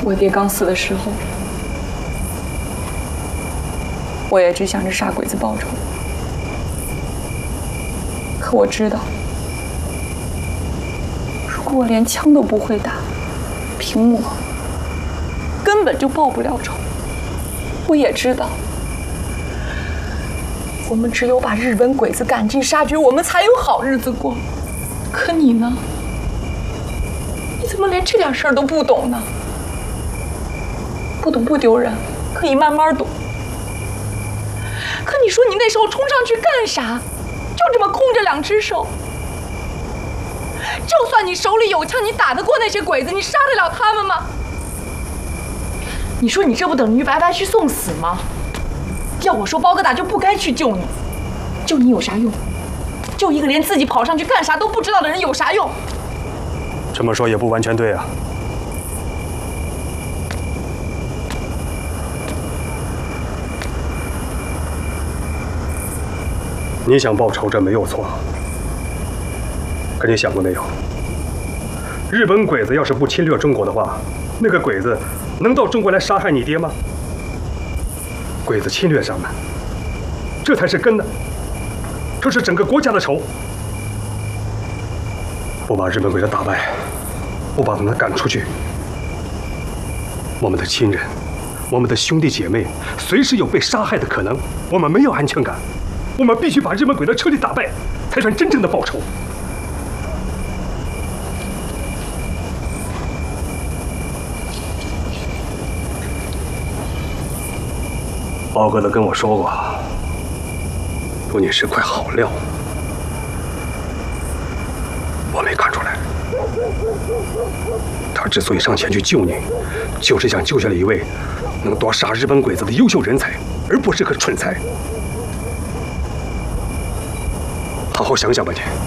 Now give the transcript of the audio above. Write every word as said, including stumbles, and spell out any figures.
我爹刚死的时候，我也只想着杀鬼子报仇。可我知道，如果我连枪都不会打，凭我根本就报不了仇。我也知道，我们只有把日本鬼子赶尽杀绝，我们才有好日子过。可你呢？你怎么连这点事儿都不懂呢？不懂不丢人，可以慢慢懂。可你说你那时候冲上去干啥？就这么空着两只手。就算你手里有枪，你打得过那些鬼子？你杀得了他们吗？你说你这不等于白白去送死吗？要我说，包疙瘩就不该去救你。救你有啥用？救一个连自己跑上去干啥都不知道的人有啥用？ 这么说也不完全对啊。你想报仇，这没有错。可你想过没有？日本鬼子要是不侵略中国的话，那个鬼子能到中国来杀害你爹吗？鬼子侵略咱们，这才是根呢。这是整个国家的仇。不把日本鬼子打败，不把他们赶出去，我们的亲人，我们的兄弟姐妹，随时有被杀害的可能。我们没有安全感。我们必须把日本鬼子彻底打败，才算真正的报仇。包疙瘩跟我说过，说你是块好料，我没看出来。他之所以上前去救你，就是想救下了一位能夺杀日本鬼子的优秀人才，而不是个蠢材。好好想想吧，你。